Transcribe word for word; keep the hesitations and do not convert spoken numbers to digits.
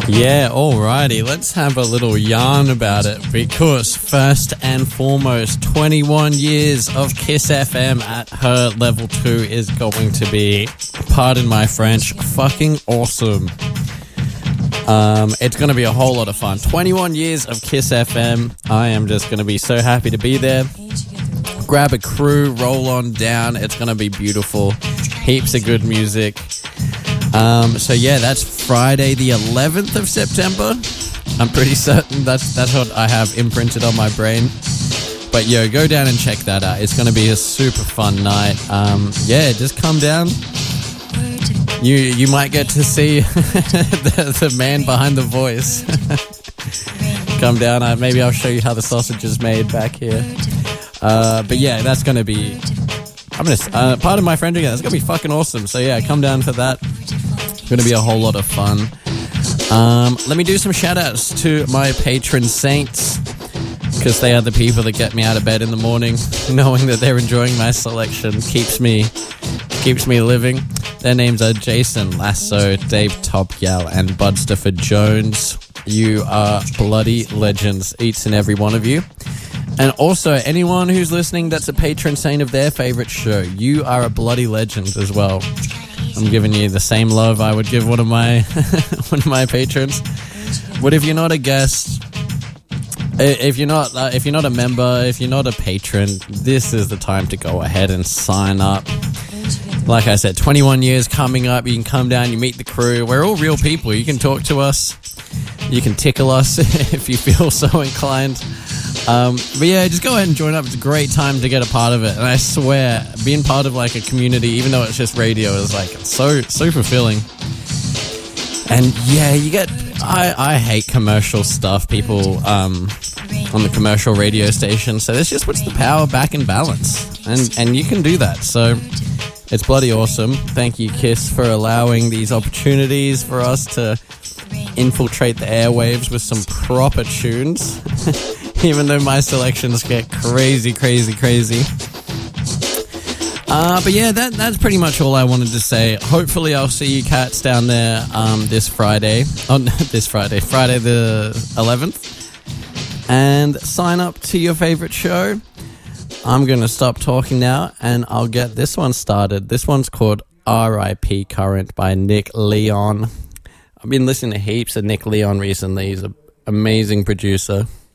Yeah, alrighty, let's have a little yarn about it, because first and foremost, twenty-one years of Kiss F M at her level two is going to be, pardon my French, fucking awesome. Um, it's going to be a whole lot of fun. twenty-one years of Kiss F M. I am just going to be so happy to be there. Grab a crew, roll on down. It's going to be beautiful. Heaps of good music. Um, so yeah, that's Friday the eleventh of September. I'm pretty certain that's that's what I have imprinted on my brain. But yo, go down and check that out. It's going to be a super fun night. Um, yeah, just come down. You you might get to see the, the man behind the voice. Come down. Uh, maybe I'll show you how the sausage is made back here. Uh, but yeah, that's going to be... I'm gonna, uh, pardon my French again, that's going to be fucking awesome. So yeah, come down for that. It's going to be a whole lot of fun. Um, let me do some shout-outs to my patron saints, because they are the people that get me out of bed in the morning. Knowing that they're enjoying my selection keeps me keeps me living. Their names are Jason Lasso, Dave Topyal, and Budstafford Jones. You are bloody legends, each and every one of you. And also, anyone who's listening that's a patron saint of their favourite show, you are a bloody legend as well. I'm giving you the same love I would give one of my one of my patrons. But if you're not a guest, if you're not uh, if you're not a member, if you're not a patron, this is the time to go ahead and sign up. Like I said, twenty-one years coming up. You can come down, you meet the crew. We're all real people. You can talk to us. You can tickle us if you feel so inclined. Um, but yeah, just go ahead and join up. It's a great time to get a part of it. And I swear, being part of like a community, even though it's just radio, is like so, so fulfilling. And yeah, you get, I, I hate commercial stuff, people, um, on the commercial radio station. So this just puts the power back in balance. And, and you can do that. So it's bloody awesome. Thank you, Kiss, for allowing these opportunities for us to infiltrate the airwaves with some proper tunes. Even though my selections get crazy, crazy, crazy. Uh, but yeah, that that's pretty much all I wanted to say. Hopefully I'll see you cats down there um, this Friday. Oh, no, this Friday. Friday the eleventh. And sign up to your favourite show. I'm going to stop talking now and I'll get this one started. This one's called R I P Current by Nick Leon. I've been listening to heaps of Nick Leon recently. He's an amazing producer.